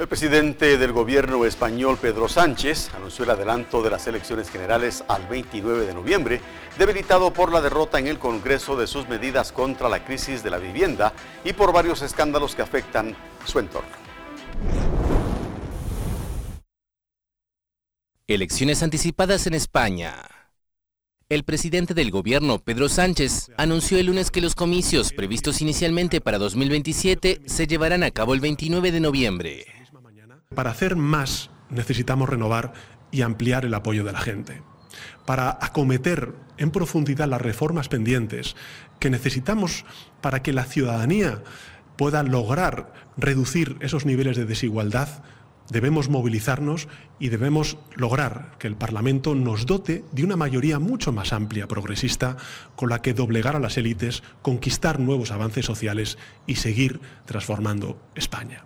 El presidente del gobierno español, Pedro Sánchez, anunció el adelanto de las elecciones generales al 29 de noviembre, debilitado por la derrota en el Congreso de sus medidas contra la crisis de la vivienda y por varios escándalos que afectan su entorno. Elecciones anticipadas en España. El presidente del gobierno, Pedro Sánchez, anunció el lunes que los comicios previstos inicialmente para 2027 se llevarán a cabo el 29 de noviembre. Para hacer más necesitamos renovar y ampliar el apoyo de la gente. Para acometer en profundidad las reformas pendientes que necesitamos para que la ciudadanía pueda lograr reducir esos niveles de desigualdad, debemos movilizarnos y debemos lograr que el Parlamento nos dote de una mayoría mucho más amplia, progresista, con la que doblegar a las élites, conquistar nuevos avances sociales y seguir transformando España.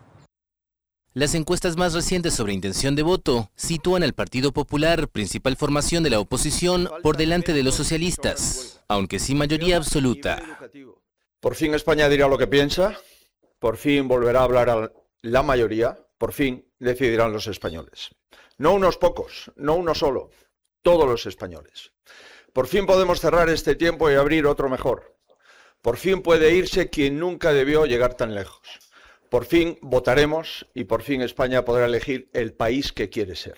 Las encuestas más recientes sobre intención de voto sitúan al Partido Popular, principal formación de la oposición, por delante de los socialistas, aunque sin mayoría absoluta. Por fin España dirá lo que piensa, por fin volverá a hablar a la mayoría, por fin decidirán los españoles. No unos pocos, no uno solo, todos los españoles. Por fin podemos cerrar este tiempo y abrir otro mejor. Por fin puede irse quien nunca debió llegar tan lejos. Por fin votaremos y por fin España podrá elegir el país que quiere ser.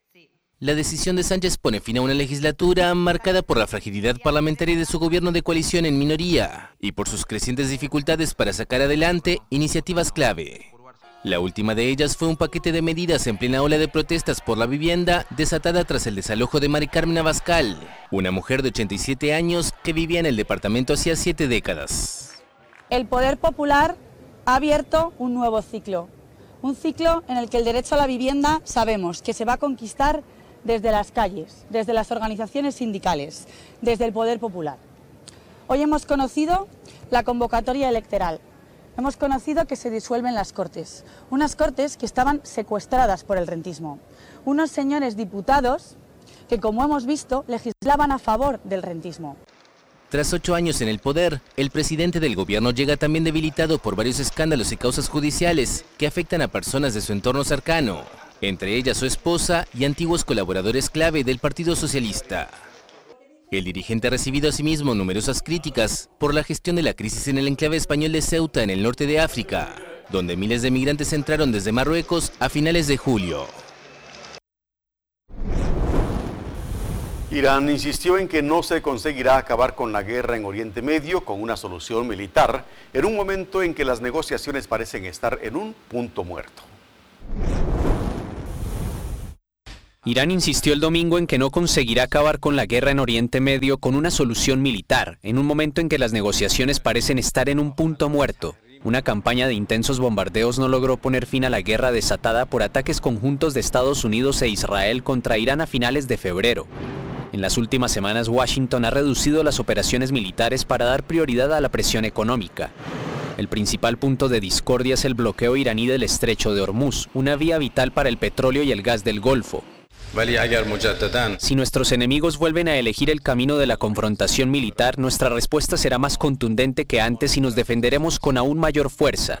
La decisión de Sánchez pone fin a una legislatura marcada por la fragilidad parlamentaria de su gobierno de coalición en minoría y por sus crecientes dificultades para sacar adelante iniciativas clave. La última de ellas fue un paquete de medidas en plena ola de protestas por la vivienda desatada tras el desalojo de Mari Carmen Abascal, una mujer de 87 años que vivía en el departamento hacía 7 décadas. El poder popular ha abierto un nuevo ciclo, un ciclo en el que el derecho a la vivienda sabemos que se va a conquistar desde las calles, desde las organizaciones sindicales, desde el poder popular. Hoy hemos conocido la convocatoria electoral, hemos conocido que se disuelven las Cortes, unas Cortes que estaban secuestradas por el rentismo, unos señores diputados que, como hemos visto, legislaban a favor del rentismo. Tras 8 años en el poder, el presidente del gobierno llega también debilitado por varios escándalos y causas judiciales que afectan a personas de su entorno cercano, entre ellas su esposa y antiguos colaboradores clave del Partido Socialista. El dirigente ha recibido asimismo numerosas críticas por la gestión de la crisis en el enclave español de Ceuta, en el norte de África, donde miles de migrantes entraron desde Marruecos a finales de julio. Irán insistió en que no se conseguirá acabar con la guerra en Oriente Medio con una solución militar, en un momento en que las negociaciones parecen estar en un punto muerto. Irán insistió el domingo en que no conseguirá acabar con la guerra en Oriente Medio con una solución militar, en un momento en que las negociaciones parecen estar en un punto muerto. Una campaña de intensos bombardeos no logró poner fin a la guerra desatada por ataques conjuntos de Estados Unidos e Israel contra Irán a finales de febrero. En las últimas semanas, Washington ha reducido las operaciones militares para dar prioridad a la presión económica. El principal punto de discordia es el bloqueo iraní del estrecho de Hormuz, una vía vital para el petróleo y el gas del Golfo. Si nuestros enemigos vuelven a elegir el camino de la confrontación militar, nuestra respuesta será más contundente que antes y nos defenderemos con aún mayor fuerza.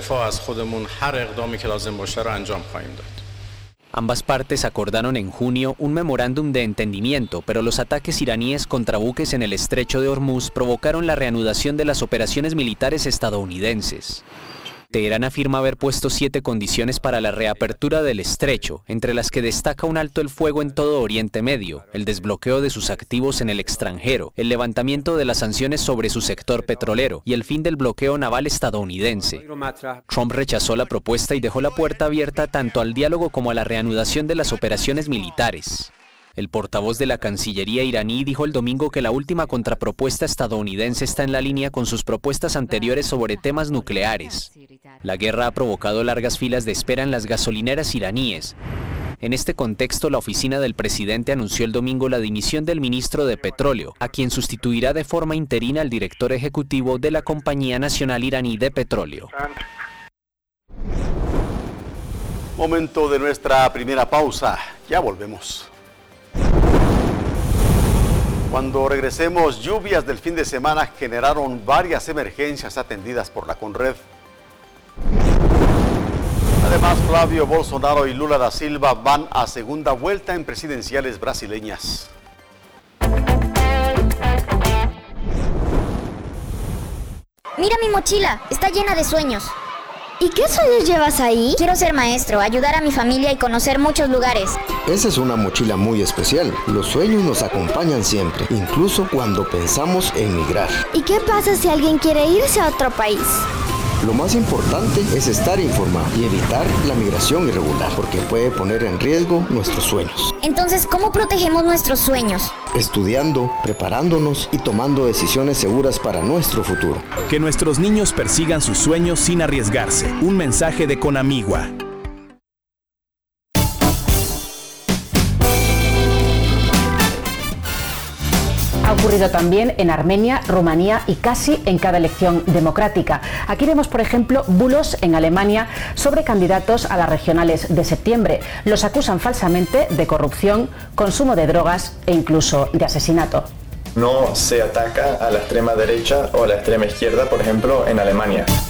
Ambas partes acordaron en junio un memorándum de entendimiento, pero los ataques iraníes contra buques en el estrecho de Hormuz provocaron la reanudación de las operaciones militares estadounidenses. Teherán afirma haber puesto 7 condiciones para la reapertura del estrecho, entre las que destaca un alto el fuego en todo Oriente Medio, el desbloqueo de sus activos en el extranjero, el levantamiento de las sanciones sobre su sector petrolero y el fin del bloqueo naval estadounidense. Trump rechazó la propuesta y dejó la puerta abierta tanto al diálogo como a la reanudación de las operaciones militares. El portavoz de la Cancillería iraní dijo el domingo que la última contrapropuesta estadounidense está en la línea con sus propuestas anteriores sobre temas nucleares. La guerra ha provocado largas filas de espera en las gasolineras iraníes. En este contexto, la oficina del presidente anunció el domingo la dimisión del ministro de Petróleo, a quien sustituirá de forma interina al director ejecutivo de la Compañía Nacional Iraní de Petróleo. Momento de nuestra primera pausa. Ya volvemos. Cuando regresemos, lluvias del fin de semana generaron varias emergencias atendidas por la Conred. Además, más, Flavio Bolsonaro y Lula da Silva van a segunda vuelta en presidenciales brasileñas. Mira mi mochila, está llena de sueños. ¿Y qué sueños llevas ahí? Quiero ser maestro, ayudar a mi familia y conocer muchos lugares. Esa es una mochila muy especial. Los sueños nos acompañan siempre, incluso cuando pensamos en migrar. ¿Y qué pasa si alguien quiere irse a otro país? Lo más importante es estar informado y evitar la migración irregular, porque puede poner en riesgo nuestros sueños. Entonces, ¿cómo protegemos nuestros sueños? Estudiando, preparándonos y tomando decisiones seguras para nuestro futuro. Que nuestros niños persigan sus sueños sin arriesgarse. Un mensaje de Conamigua. Ha ocurrido también en Armenia, Rumanía y casi en cada elección democrática. Aquí vemos, por ejemplo, bulos en Alemania sobre candidatos a las regionales de septiembre. Los acusan falsamente de corrupción, consumo de drogas e incluso de asesinato. No se ataca a la extrema derecha o a la extrema izquierda, por ejemplo, en Alemania.